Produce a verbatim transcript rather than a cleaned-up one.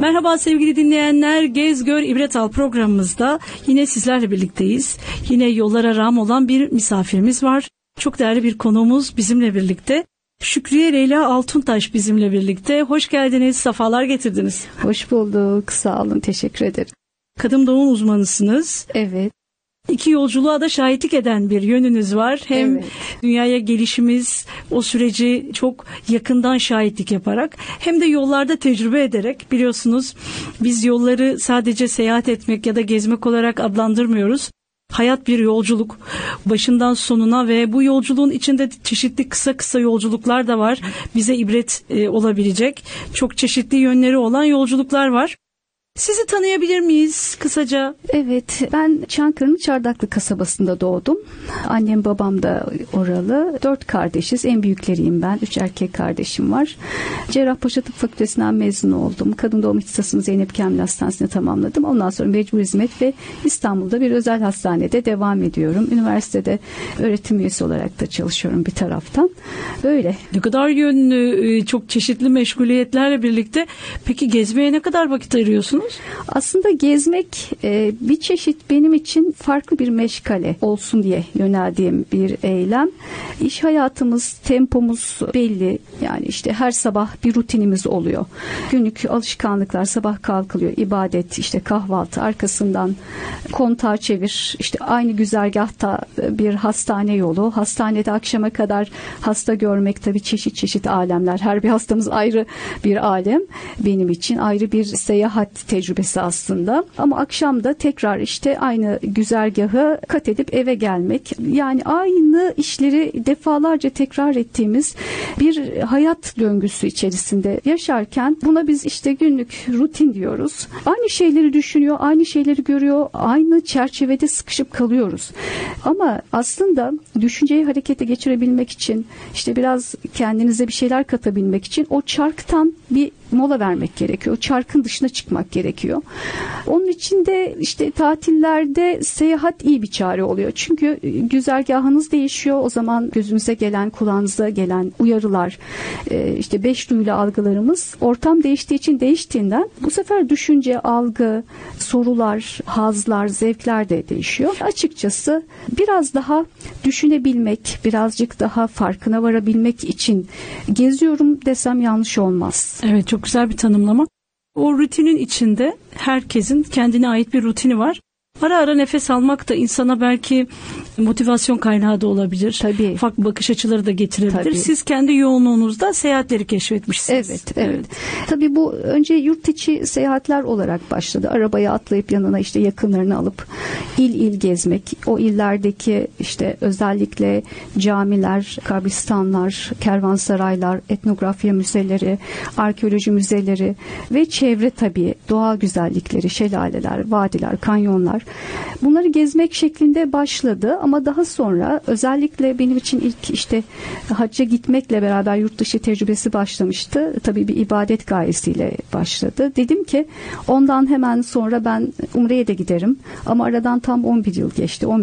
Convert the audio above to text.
Merhaba sevgili dinleyenler, Gez Gör İbret Al programımızda yine sizlerle birlikteyiz. Yine yollara rağm olan bir misafirimiz var. Çok değerli bir konuğumuz bizimle birlikte. Şükriye Leyla Altuntaş bizimle birlikte. Hoş geldiniz, sefalar getirdiniz. Hoş bulduk, sağ olun, teşekkür ederim. Kadın doğum uzmanısınız. Evet. İki yolculuğa da şahitlik eden bir yönünüz var. Hem evet. dünyaya gelişimiz, o süreci çok yakından şahitlik yaparak, hem de yollarda tecrübe ederek. Biliyorsunuz biz yolları sadece seyahat etmek ya da gezmek olarak adlandırmıyoruz. Hayat bir yolculuk, başından sonuna ve bu yolculuğun içinde çeşitli kısa kısa yolculuklar da var. Bize ibret e, olabilecek çok çeşitli yönleri olan yolculuklar var. Sizi tanıyabilir miyiz kısaca? Evet, ben Çankırı'nın Çardaklı kasabasında doğdum. Annem babam da oralı. Dört kardeşiz, en büyükleriyim ben. Üç erkek kardeşim var. Cerrahpaşa Tıp Fakültesinden mezun oldum. Kadın doğum ihtisasını Zeynep Kamil Hastanesi'ne tamamladım. Ondan sonra mecbur hizmet ve İstanbul'da bir özel hastanede devam ediyorum. Üniversitede öğretim üyesi olarak da çalışıyorum bir taraftan. Böyle. Ne kadar yönlü, çok çeşitli meşguliyetlerle birlikte. Peki gezmeye ne kadar vakit ayırıyorsunuz? Aslında gezmek e, bir çeşit benim için farklı bir meşgale olsun diye yöneldiğim bir eylem. İş hayatımız, tempomuz belli. Yani işte her sabah bir rutinimiz oluyor. Günlük alışkanlıklar, sabah kalkılıyor, ibadet, işte kahvaltı, arkasından kontağı çevir. İşte aynı güzergahta bir hastane yolu. Hastanede akşama kadar hasta görmek, tabii çeşit çeşit alemler. Her bir hastamız ayrı bir alem. Benim için ayrı bir seyahat tecrübesi aslında. Ama akşam da tekrar işte aynı güzergahı kat edip eve gelmek. Yani aynı işleri defalarca tekrar ettiğimiz bir hayat döngüsü içerisinde yaşarken buna biz işte günlük rutin diyoruz. Aynı şeyleri düşünüyor, aynı şeyleri görüyor, aynı çerçevede sıkışıp kalıyoruz. Ama aslında düşünceyi harekete geçirebilmek için, işte biraz kendinize bir şeyler katabilmek için o çarktan bir mola vermek gerekiyor. O çarkın dışına çıkmak gerekiyor. Onun için de işte tatillerde seyahat iyi bir çare oluyor. Çünkü güzergahınız değişiyor. O zaman gözünüze gelen, kulağınıza gelen uyarılar, işte beş duyuyla algılarımız ortam değiştiği için değiştiğinden bu sefer düşünce, algı, sorular, hazlar, zevkler de değişiyor. Açıkçası biraz daha düşünebilmek, birazcık daha farkına varabilmek için geziyorum desem yanlış olmaz. Evet, çok güzel bir tanımlama. O rutinin içinde herkesin kendine ait bir rutini var. Ara ara nefes almak da insana belki motivasyon kaynağı da olabilir. Tabii. Farklı bakış açıları da getirebilir. Tabii. Siz kendi yoğunluğunuzda seyahatleri keşfetmişsiniz. Evet, evet, evet. Tabii bu önce yurt içi seyahatler olarak başladı. Arabaya atlayıp yanına işte yakınlarını alıp il il gezmek. O illerdeki işte özellikle camiler, kabristanlar, kervansaraylar, etnografya müzeleri, arkeoloji müzeleri ve çevre tabii doğal güzellikleri, şelaleler, vadiler, kanyonlar. Bunları gezmek şeklinde başladı ama daha sonra özellikle benim için ilk işte hacca gitmekle beraber yurt dışı tecrübesi başlamıştı. Tabii bir ibadet gayesiyle başladı. Dedim ki ondan hemen sonra ben Umre'ye de giderim ama aradan tam on bir yıl geçti.